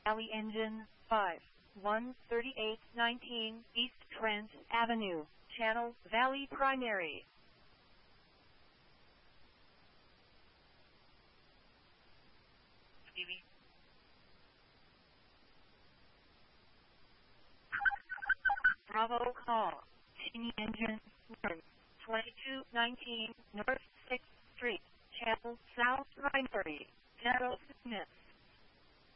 Valley Engine 5, 13819 East Trent Avenue, Channel Valley Primary. Stevie. Bravo call. Cheney Engine 1, 2219 North